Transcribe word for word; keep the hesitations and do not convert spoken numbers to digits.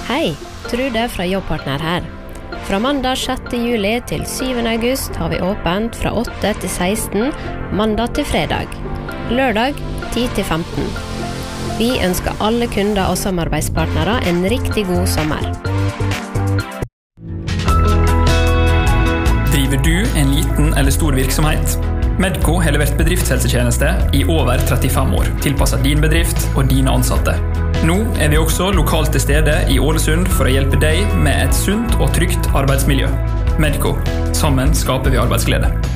Hei, Trude fra Jobbpartner her. Fra mandag sjette juli til syvende august har vi åpent fra åtte til seksten, mandag til fredag. Lørdag ti til femten. Vi ønsker alle kunder og samarbeidspartnere en riktig god sommer. Driver du en liten eller stor virksomhet? Medco har levert bedriftshelsetjeneste i over trettifem år, tilpasset din bedrift og dine ansatte. Nå er vi også lokalt til stede i Ålesund for å hjelpe deg med et sunt og trygt arbeidsmiljø. Medco. Sammen skaper vi arbeidsglede.